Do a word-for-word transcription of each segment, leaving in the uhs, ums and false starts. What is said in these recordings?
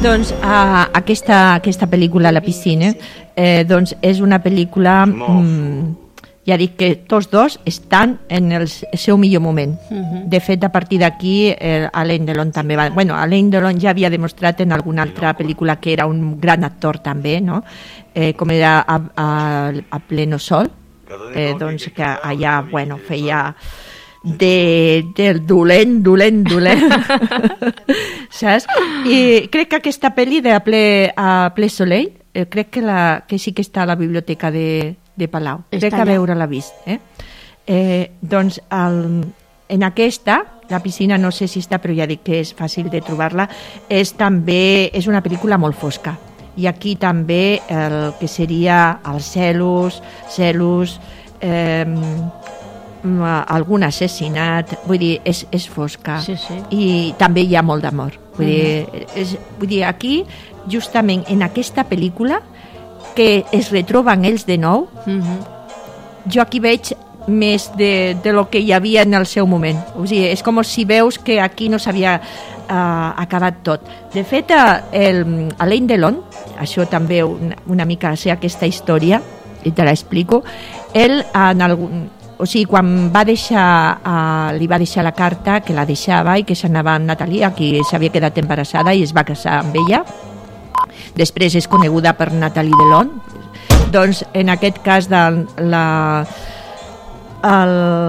Doncs uh, aquesta, aquesta pel·lícula, La piscina, eh, doncs és una pel·lícula, mm, ja dic que tots dos estan en el seu millor moment. Uh-huh. De fet, a partir d'aquí, eh, Alain Delon també va... Bueno, Alain Delon ja havia demostrat en alguna altra pel·lícula que era un gran actor també, no? Eh, com era a, a, a Pleno Sol, eh, doncs que allà, bueno, feia... de, del dolent, dolent, dolent saps? I crec que aquesta pel·li de A ple, a ple Soleil eh, crec que, la, que sí que està a la biblioteca de, de Palau, està crec que a veure-la vist eh? Eh, doncs el, en aquesta La piscina no sé si està, però ja dic que és fàcil de trobar-la, és també és una pel·lícula molt fosca, i aquí també el que seria els celos celos eh, algun assassinat, vull dir, és, és fosca, sí, sí. I també hi ha molt d'amor. Vull, mm-hmm. dir, és, vull dir, aquí, justament en aquesta pel·lícula, que es retroben ells de nou, mm-hmm. jo aquí veig més de, de lo que hi havia en el seu moment. O sigui, és com si veus que aquí no s'havia uh, acabat tot. De fet, el, Alain Delon, això també una, una mica sé aquesta història, i te l'explico, ell en algun... O sigui, quan va deixar, uh, li va deixar la carta que la deixava i que s'anava amb Nathalie, qui s'havia quedat embarassada i es va casar amb ella. Després és coneguda per Nathalie Delon. Doncs en aquest cas de la, el,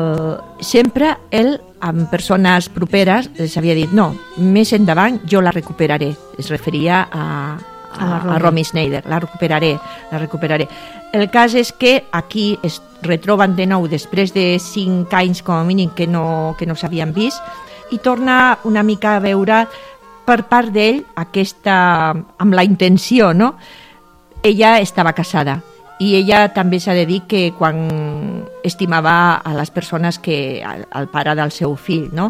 sempre ell amb persones properes s'havia dit no, més endavant jo la recuperaré. Es referia a a, a Romy Schneider, la recuperaré, la recuperaré. El cas és que aquí es retroben de nou després de cinc anys com a mínim que no, que no s'havien vist, i torna una mica a veure per part d'ell aquesta, amb la intenció, no? Ella estava casada i ella també s'ha de dir que quan estimava a les persones que el pare del seu fill, no?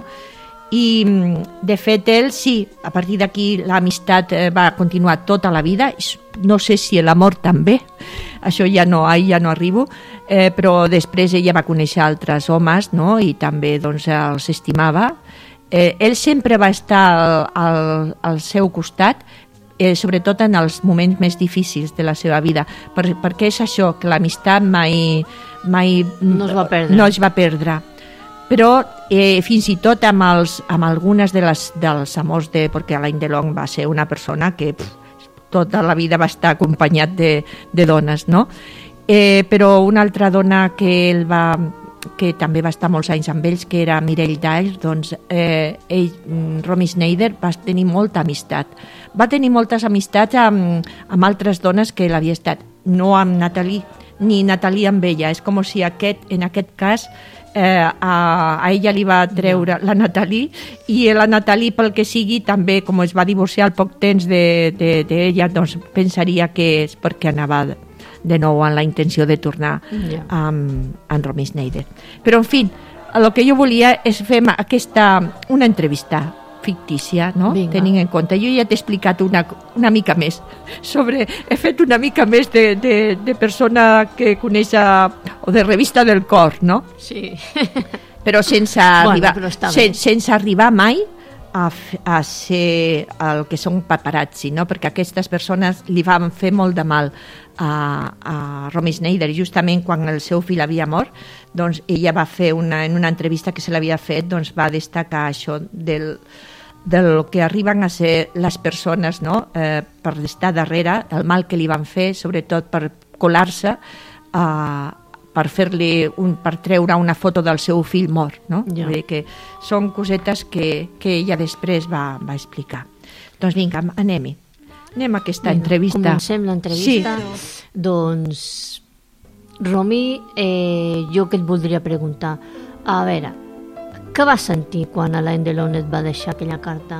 I de fet ell sí, a partir d'aquí l'amistat va continuar tota la vida, no sé si l'amor també, això ja no, ja no arribo, eh, però després ella va conèixer altres homes, no? I també doncs, els estimava. Eh, ell sempre va estar al, al, al seu costat, eh, sobretot en els moments més difícils de la seva vida, per, perquè és això, que l'amistat mai, mai no es va perdre. No es va perdre. Però eh, fins i tot amb, els, amb algunes de les, dels amors de... perquè Alain Delon va ser una persona que pff, tota la vida va estar acompanyat de, de dones, no? Eh, però una altra dona que ell va, que també va estar molts anys amb ells, que era Mireille Dahl, doncs eh, ell, Romy Schneider, va tenir molta amistat. Va tenir moltes amistats amb, amb altres dones que l'havia estat, no amb Nathalie, ni Nathalie amb ella. És com si aquest, en aquest cas... Eh, a, a ella li va treure la Nathalie, i la Nathalie, pel que sigui, també, com es va divorciar al poc temps d'ella, de, de, de doncs pensaria que és perquè anava de nou amb la intenció de tornar yeah. amb, amb Romy Schneider. Però, en fi, el que jo volia és fer aquesta, una entrevista fictícia, no? Vinga. Tenint en compte. Jo ja t'he explicat una, una mica més sobre... He fet una mica més de, de, de persona que coneix a, o de revista del cor, no? Sí. Però sense bueno, arribar, però sen, sense arribar mai a, a ser el que són paparazzi, no? Perquè aquestes persones li van fer molt de mal a, a Romy Schneider, i justament quan el seu fill havia mort, doncs ella va fer una, en una entrevista que se l'havia fet, doncs va destacar això del del que arriben a ser les persones, no? eh, per estar darrere, el mal que li van fer, sobretot per colar-se, eh, per fer-li un, per treure una foto del seu fill mort, no? Ja. Vull dir que són cosetes que, que ella després va, va explicar. Doncs vinga, anem-hi. Anem a aquesta vinga, entrevista. Comencem l'entrevista. Sí. Doncs, Romy, eh, jo que et voldria preguntar, a veure, què vas sentir quan Alain Delon et va deixar aquella carta?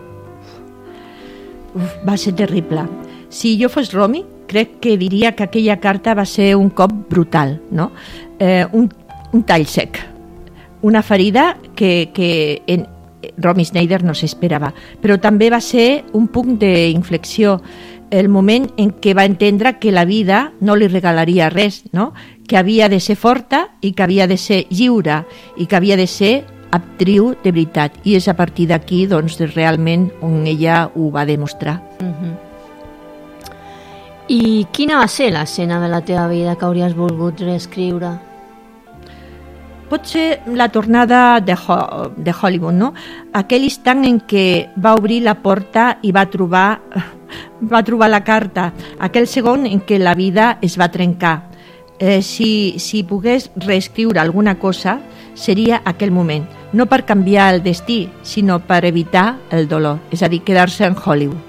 Uf, va ser terrible. Si jo fos Romy, crec que diria que aquella carta va ser un cop brutal, no? Eh, un, un tall sec. Una ferida que, que en Romy Schneider no s'esperava. Però també va ser un punt d'inflexió, el moment en què va entendre que la vida no li regalaria res, no? Que havia de ser forta i que havia de ser lliure i que havia de ser actriu de veritat, i és a partir d'aquí doncs, realment on ella ho va demostrar. Uh-huh. I quina va ser l'escena de la teva vida que hauries volgut reescriure? Pot ser la tornada de, Ho- de Hollywood, no? Aquell instant en què va obrir la porta i va trobar, va trobar la carta, aquell segon en què la vida es va trencar. Eh, si, si pogués reescriure alguna cosa, seria aquell moment, no per canviar el destí, sinó per evitar el dolor, és a dir, quedar-se en Hollywood.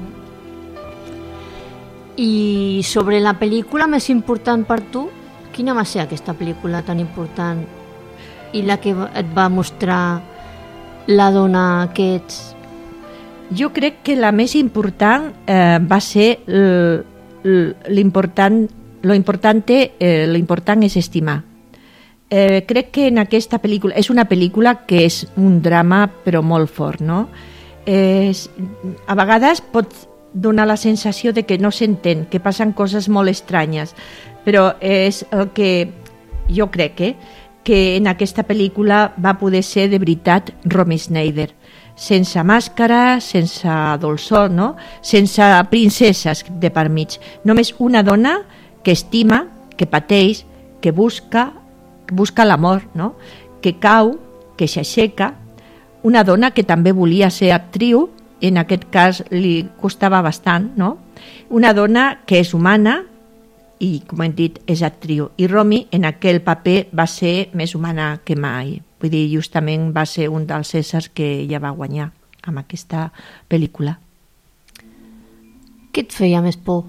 I sobre la pel·lícula més important per tu, quina va ser aquesta pel·lícula tan important i la que et va mostrar la dona que ets? Jo crec que la més important eh, va ser l- l- l'important, lo importante, eh, lo important és estimar. Eh, crec que en aquesta pel·lícula, és una pel·lícula que és un drama però molt fort, no? Eh, a vegades pot donar la sensació de que no s'entén, que passen coses molt estranyes, però és el que jo crec, eh? que en aquesta pel·lícula va poder ser de veritat Romy Schneider, sense màscara, sense dolçor, no? Sense princeses de per mig, només una dona que estima, que pateix, que busca, que busca l'amor, no? Que cau, que s'aixeca, una dona que també volia ser actriu, en aquest cas li costava bastant, no? Una dona que és humana i, com hem dit, és actriu. I Romy en aquell paper va ser més humana que mai. Vull dir, justament va ser un dels Cèsars que ella va guanyar amb aquesta pel·lícula. Què et feia més por?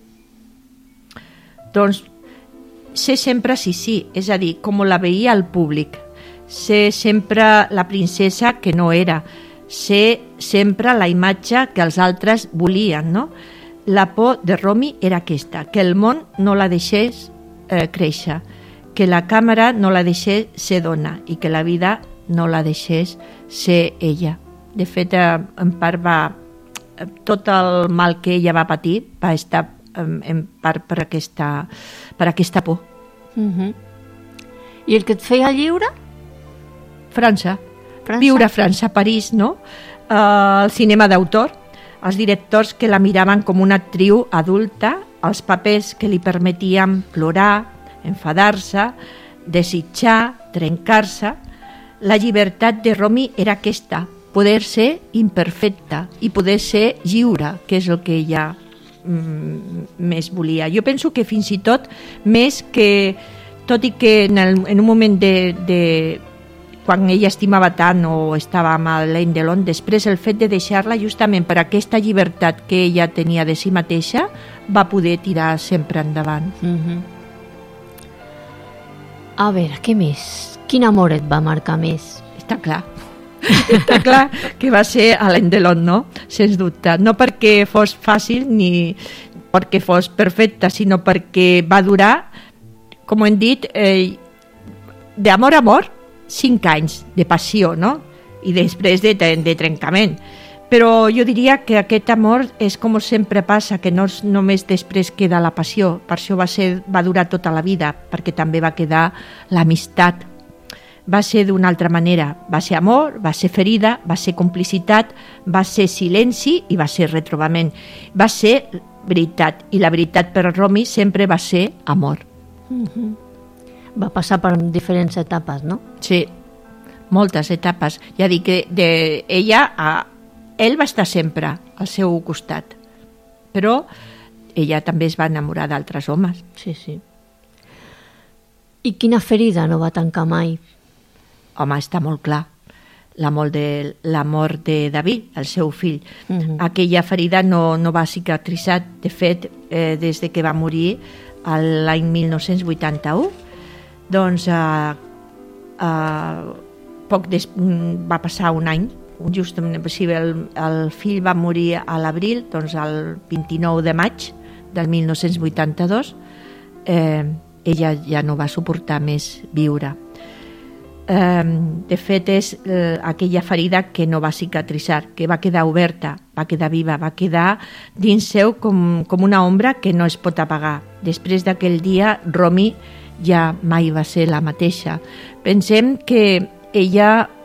Doncs ser sempre sí, sí, és a dir, com la veia el públic. Ser sempre la princesa que no era. Ser sempre la imatge que els altres volien, no? La por de Romy era aquesta, que el món no la deixés eh, créixer, que la càmera no la deixés ser dona i que la vida no la deixés ser ella. De fet, eh, en part va... tot el mal que ella va patir va estar eh, en part per aquesta, per aquesta por. Uh-huh. I el que et feia lliure? França. França. Viure a França, a París, no? Uh, el cinema d'autor, els directors que la miraven com una actriu adulta, els papers que li permetien plorar, enfadar-se, desitjar, trencar-se. La llibertat de Romy era aquesta, poder ser imperfecta i poder ser lliure, que és el que ella mm, més volia. Jo penso que fins i tot més que, tot i que en, el, en un moment de, de quan ella estimava tant o estava amb Alain Delon, després el fet de deixar-la justament per aquesta llibertat que ella tenia de si mateixa va poder tirar sempre endavant. Uh-huh. A veure, què més? Quin amor et va marcar més? Està clar. Està clar que va ser Alain Delon, no? Sens dubte. No perquè fos fàcil ni perquè fos perfecta, sinó perquè va durar, com hem dit, eh, d'amor a amor, cinc anys de passió, no? I després de, de trencament. Però jo diria que aquest amor és com sempre passa, que no només després queda la passió, per això va, ser, va durar tota la vida, perquè també va quedar l'amistat. Va ser d'una altra manera, va ser amor, va ser ferida, va ser complicitat, va ser silenci i va ser retrobament. Va ser veritat, i la veritat per a Romy sempre va ser amor. Uh-huh. Va passar per diferents etapes, no? Sí, moltes etapes. Ja dic que de ella, a, ell va estar sempre al seu costat, però ella també es va enamorar d'altres homes. Sí, sí. I quina ferida no va tancar mai? Home, està molt clar. La mort de, la mort de David, el seu fill. Uh-huh. Aquella ferida no, no va cicatritzar. De fet, eh, des de que va morir l'any mil nou-cents vuitanta-u, doncs eh, eh, poc des, va passar un any, just si el, el fill va morir a l'abril, doncs el vint-i-nou de maig del mil nou-cents vuitanta-dos, eh, ella ja no va suportar més viure. Eh, de fet és eh, aquella ferida que no va cicatritzar, que va quedar oberta, va quedar viva, va quedar dins seu com, com una ombra que no es pot apagar. Després d'aquell dia, Romy ja mai va ser la mateixa. Pensem que ella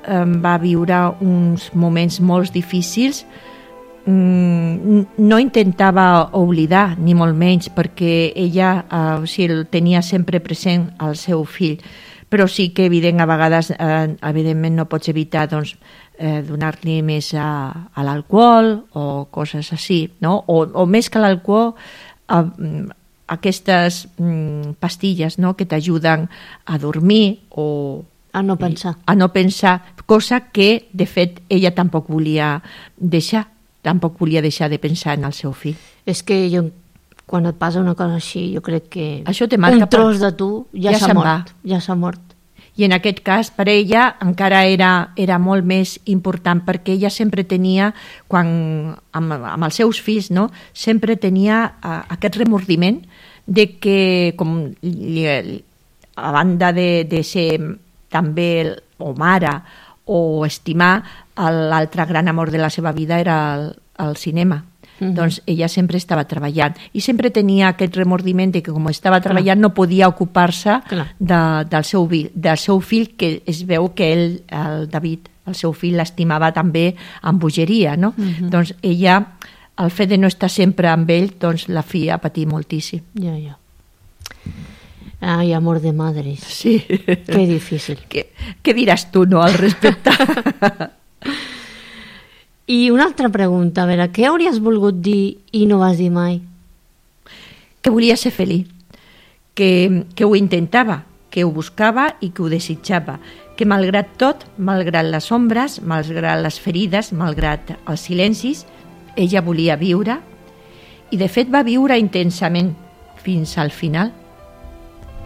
eh, va viure uns moments molt difícils. Mm, no intentava oblidar, ni molt menys, perquè ella eh, o sigui, el tenia sempre present al seu fill, però sí que evident, a vegades eh, evidentment no pots evitar doncs, eh, donar-li més a, a l'alcohol o coses així, no? o, o més que l'alcohol, a, aquestes mm, pastilles, no? Que t'ajuden a dormir o a no pensar. A no pensar, cosa que de fet ella tampoc volia deixar, tampoc volia deixar de pensar en el seu fill. És que jo, quan et passa una cosa així, jo crec que això te marca un tros de tu ja, ja s'ha mort. Va. Ja s'ha mort. I en aquest cas, per ella, encara era, era molt més important, perquè ella sempre tenia, quan, amb, amb els seus fills, no? Sempre tenia uh, aquest remordiment de que, com li, a banda de, de ser també o mare o estimar, l'altre gran amor de la seva vida era el, el cinema. Mm-hmm. Doncs ella sempre estava treballant i sempre tenia aquest remordiment de que com estava treballant no podia ocupar-se de, del, seu, del seu fill, que es veu que ell, el David, el seu fill, l'estimava també amb bogeria, no? Mm-hmm. Doncs ella, el fet de no estar sempre amb ell, doncs la feia patir moltíssim. Ja, ja. Ai, amor de madres. Sí. Que difícil. Què, què diràs tu, no, al respecte? I una altra pregunta, a veure, què hauries volgut dir i no vas dir mai? Que volia ser feliç, que, que ho intentava, que ho buscava i que ho desitjava, que malgrat tot, malgrat les ombres, malgrat les ferides, malgrat els silencis, ella volia viure i de fet va viure intensament fins al final.